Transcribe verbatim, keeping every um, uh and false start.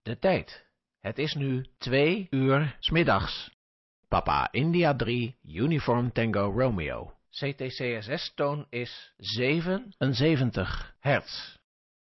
de tijd. Het is nu twee uur 's middags. Papa India drie, Uniform Tango Romeo. C T C S S-toon is zevenenzeventig hertz.